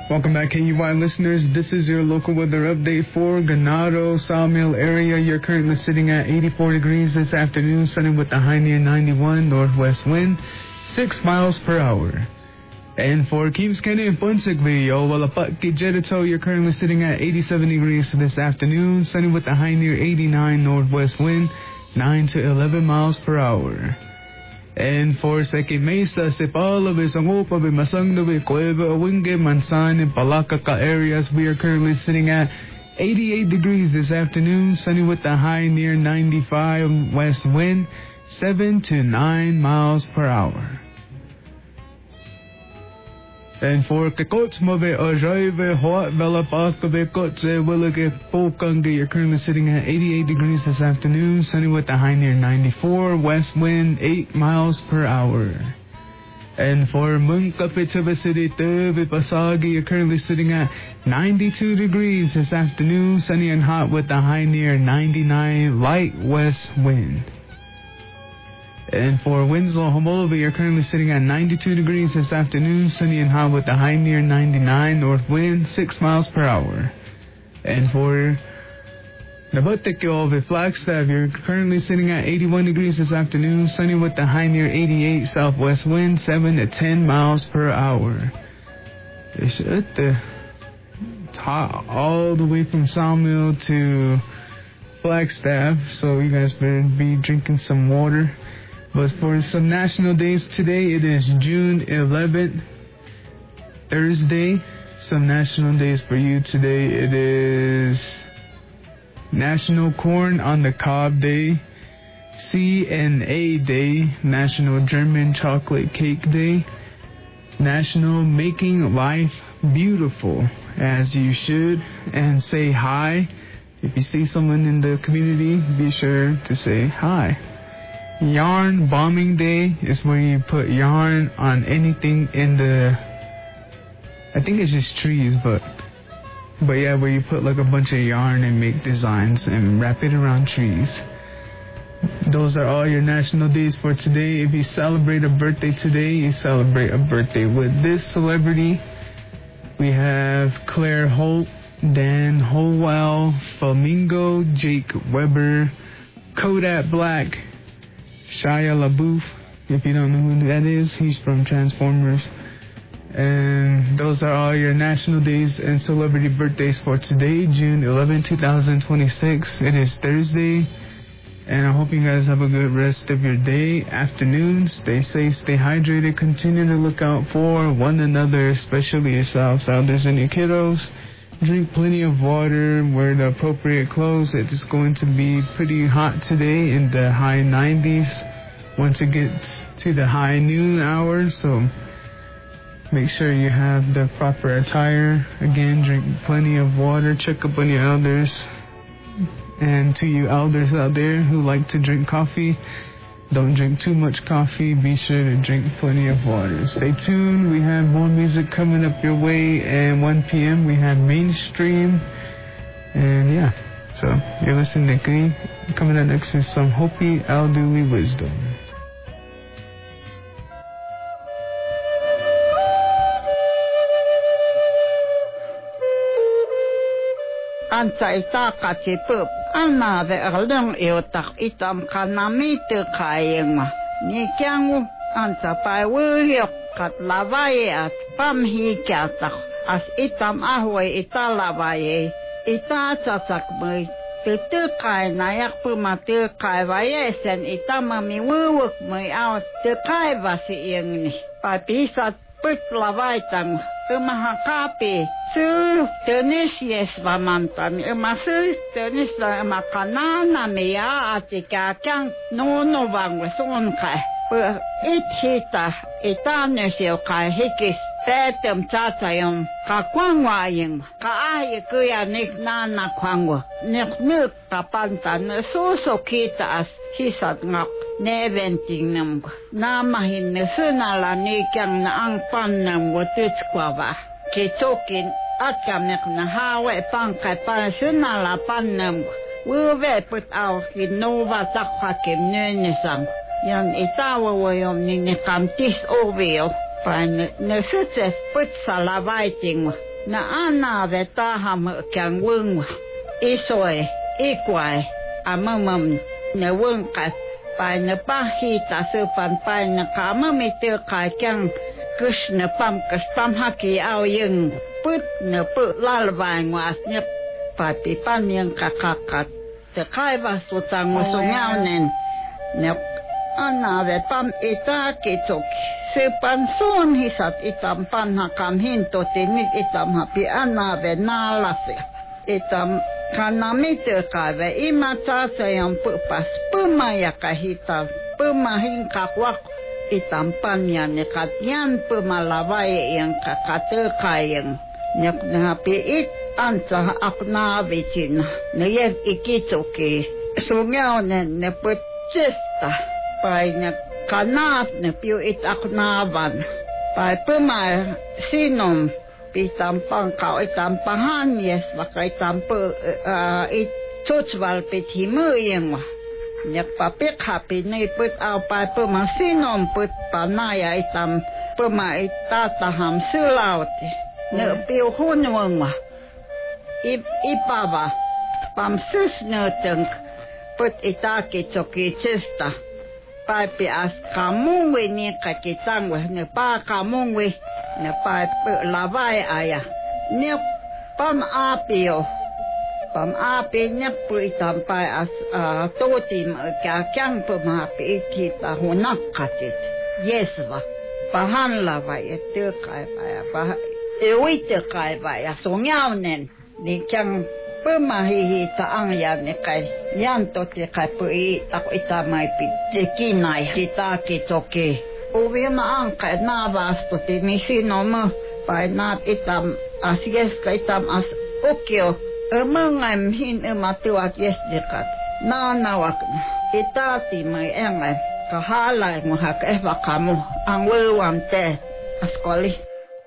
Welcome back, KUY listeners. This is your local weather update for Ganado, Sawmill area. You're currently sitting at 84 degrees this afternoon, sunny with a high near 91, northwest wind, 6 miles per hour. And for Keeps Kenny and Punsigli, Walapat Jedito, you're currently sitting at 87 degrees this afternoon, sunny with a high near 89, northwest wind, 9 to 11 miles per hour. And for Seki Mesa, Sipala, Bisangopa, Bimasangda, Cueva, Awinge, Mansan, and Palakaka areas, we are currently sitting at 88 degrees this afternoon, sunny with a high near 95, west wind, 7 to 9 miles per hour. And for Kekotsmove, Ojaive, Hot Velapakabe, Kotse, Willake, Pokangi, you're currently sitting at 88 degrees this afternoon, sunny with a high near 94, west wind 8 miles per hour. And for Munkapitava City, Teve, Pasagi, you're currently sitting at 92 degrees this afternoon, sunny and hot with a high near 99, light west wind. And for Winslow, Homolova, you're currently sitting at 92 degrees this afternoon, sunny and hot with a high near 99, north wind 6 miles per hour. And for Nabatekyo, Flagstaff, you're currently sitting at 81 degrees this afternoon, sunny with a high near 88, southwest wind 7 to 10 miles per hour. It's hot all the way from Sawmill to Flagstaff, so you guys better be drinking some water. But for some national days today, it is June 11th, Thursday. Some national days for you today, it is National Corn on the Cob Day, CNA Day, National German Chocolate Cake Day, National Making Life Beautiful, as you should, and say hi. If you see someone in the community, be sure to say hi. Yarn Bombing Day is where you put yarn on anything in the, I think it's just trees, but yeah, where you put like a bunch of yarn and make designs and wrap it around trees. Those are all your national days for today. If you celebrate a birthday today, you celebrate a birthday with this celebrity. We have Claire Holt, Dan Howell, Flamingo, Jake Weber, Kodak Black, Shia LaBeouf. If you don't know who that is, he's from Transformers. And those are all your national days and celebrity birthdays for today, June 11, 2026. It is Thursday, and I hope you guys have a good rest of your day, afternoon. Stay safe, stay hydrated, continue to look out for one another, especially yourselves, elders, and your kiddos. Drink plenty of water, wear the appropriate clothes. It is going to be pretty hot today in the high 90s once it gets to the high noon hour, so make sure you have the proper attire. Again, drink plenty of water, check up on your elders. And to you elders out there who like to drink coffee, don't drink too much coffee. Be sure to drink plenty of water. Stay tuned. We have more music coming up your way. And 1 p.m. we have Mainstream. And yeah, so you're listening to Green. Coming up next is some Hopi Elderly Wisdom. Ansa itaka tipup. Anna de erlung iotak itam kanami te kayeng. Ni kyangu ansa pai wuyok kat lavaye at pam hi kyatak. As itam ahwe italavaye. Ita tsasak mui. Te kay nayak pumate kay vaye sen itam mi wuyok mui out te kay vasi yeng ni. Papisat put lavay tang. Mahakapi, su tenis yes vamantan, su tenis makanana mea atika kang no bang weson kai. It hita itanes yo kai hikis petem tatayom kakwangwaying kaaye kuya nik nana kwangwa nik kapantan so kita as hisat ngak neventing nam namahin sunala nikyang na ang panam watutskwaba kitokin at kamek na hawe pangkay pa sunala panam wuve put out kinova takhakim nunisang yan itawa wayom ni kamtis oveo pan nesutse put salavaiting na ana ve taham kyang wung isoi ikwai amamam ne wung ka pai na pahi ta se pan pai na kama mi te ka kyang krishna pam haki au yung put ne put lal vai ngwas ne pa pi pan yang kakakat te kai va so tang so ngao nen ne ana ve pam ita ke chok se pan son hisat itam pan hakam hin to tenit itam hapi ana ve na la se itam kanami te ka ve imata sayang pu pas pemaya kahita pemahin kakwak itam pan yan ne katyan pemalawai yang kakate kayang nyak hapi it ansa akna vicin ne ye ikichoke so ngao ne put chesta pai ne kanat ne piu it aknavan pai pema sinom pitam pang kau itam pahan yes bakai tampe it chochwal petimu yang nyak papik hapi ne put au pai pema sinom put panaya itam pema itataham sulaut ne piu hunwang ma ipava pam sus ne teng put itake choki chesta pai pi as kamung we ni ka kitang we ne pa kamung we ne pai lavai aya ne pam apio ne pu itam pai as to tim ka kyang pu ma pi ti ta honak katit yesva pahan lavai te kai pa e wite kai ba ya songyao nen ni kyang pemahi ta ang ya ne kai yan to te kai pu I tak ita mai pi te kinai kita ki toke o we ma ang kai na vas to te mi sino mo pai na itam asies kai tam as okyo mangam hin matuat yes dekat na wak ita ti mai engai ka halai mo hak e ba kamu ang we wan te askoli